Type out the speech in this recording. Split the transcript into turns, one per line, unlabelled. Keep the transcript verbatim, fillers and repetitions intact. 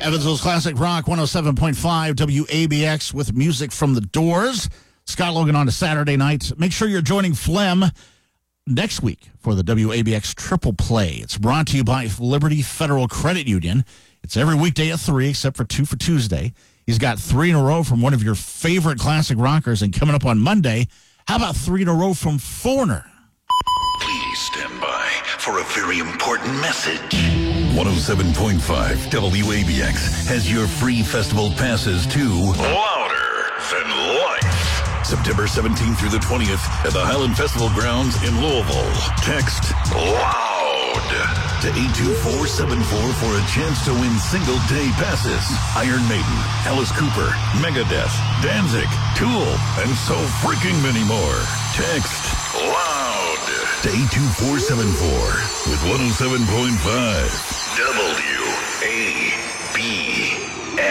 Evansville's Classic Rock one oh seven point five W A B X with music from the Doors. Scott Logan on a Saturday night. Make sure you're joining Flem next week for the W A B X Triple Play. It's brought to you by Liberty Federal Credit Union. It's every weekday at three, except for two for Tuesday. He's got three in a row from one of your favorite classic rockers, and coming up on Monday, how about three in a row from Foreigner?
Please stand by for a very important message. one oh seven point five W A B X has your free festival passes to Louder Than Life. September seventeenth through the twentieth at the Highland Festival Grounds in Louisville. Text LOUD to eight two four seven four for a chance to win single-day passes. Iron Maiden, Alice Cooper, Megadeth, Danzig, Tool, and so freaking many more. Text LOUD to eight two four seven four with one oh seven point five W A